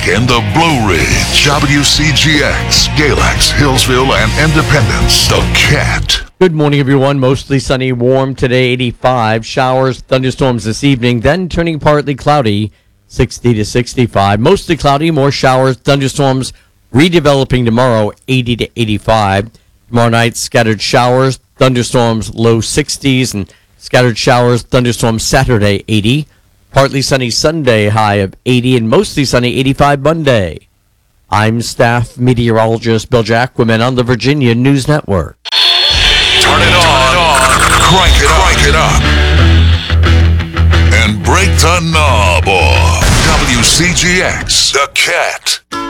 in the Blue Ridge. WCGX, Galax, Hillsville, and Independence. The Cat. Good morning, everyone. Mostly sunny, warm today, 85. Showers, thunderstorms this evening, then turning partly cloudy, 60 to 65. Mostly cloudy, more showers, thunderstorms, redeveloping tomorrow, 80 to 85. Tomorrow night, scattered showers, thunderstorms, low 60s, and scattered showers, thunderstorms Saturday, 80. Partly sunny Sunday, high of 80, and mostly sunny, 85 Monday. I'm staff meteorologist Bill Jacquemin on the Virginia News Network. Turn it on. Crank it up. And break the knob off. WCGX, The Cat.